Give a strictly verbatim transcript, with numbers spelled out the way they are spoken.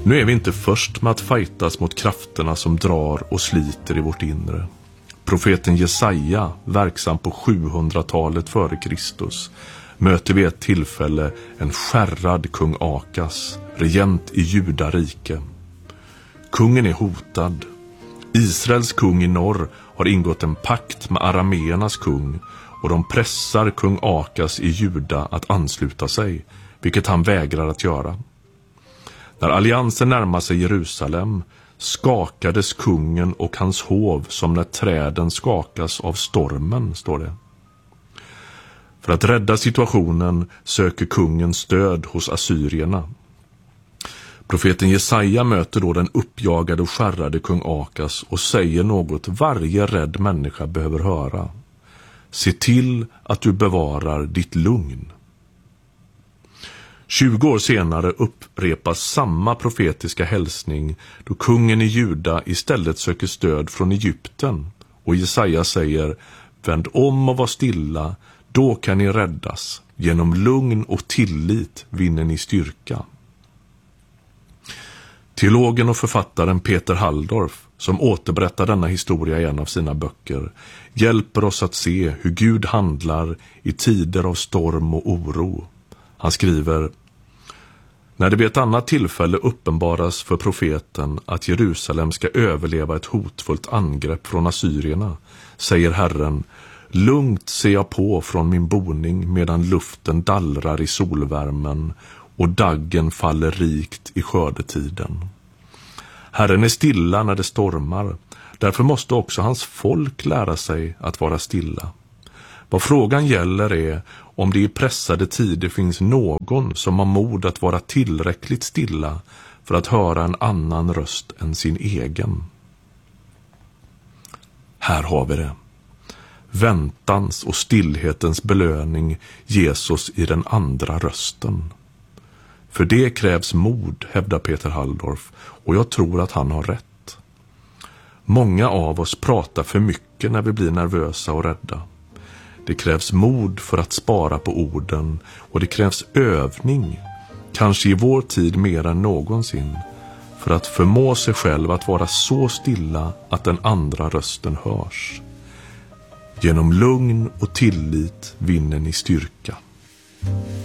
Nu är vi inte först med att fightas mot krafterna som drar och sliter i vårt inre. Profeten Jesaja, verksam på sjuhundratalet före Kristus, möter vid ett tillfälle en skärrad kung Akas, regent i Judarike. Kungen är hotad. Israels kung i norr har ingått en pakt med arameernas kung och de pressar kung Akas i Juda att ansluta sig, vilket han vägrar att göra. När alliansen närmar sig Jerusalem skakades kungen och hans hov som när träden skakas av stormen, står det. För att rädda situationen söker kungen stöd hos assyrierna. Profeten Jesaja möter då den uppjagade och skärrade kung Akas och säger något varje rädd människa behöver höra. Se till att du bevarar ditt lugn. tjugo år senare upprepas samma profetiska hälsning då kungen i Juda istället söker stöd från Egypten och Jesaja säger: vänd om och var stilla, då kan ni räddas. Genom lugn och tillit vinner ni styrka. Teologen och författaren Peter Halldorf, som återberättar denna historia i en av sina böcker, hjälper oss att se hur Gud handlar i tider av storm och oro. Han skriver: när det vid ett annat tillfälle uppenbaras för profeten att Jerusalem ska överleva ett hotfullt angrepp från assyrierna, säger Herren: lugnt ser jag på från min boning medan luften dallrar i solvärmen och daggen faller rikt i skördetiden. Herren är stilla när det stormar, därför måste också hans folk lära sig att vara stilla. Vad frågan gäller är om det i pressade tider finns någon som har mod att vara tillräckligt stilla för att höra en annan röst än sin egen. Här har vi det. Väntans och stillhetens belöning Jesus i den andra rösten. För det krävs mod, hävdar Peter Halldorf, och jag tror att han har rätt. Många av oss pratar för mycket när vi blir nervösa och rädda. Det krävs mod för att spara på orden och det krävs övning, kanske i vår tid mer än någonsin, för att förmå sig själv att vara så stilla att den andra rösten hörs. Genom lugn och tillit vinner ni styrka.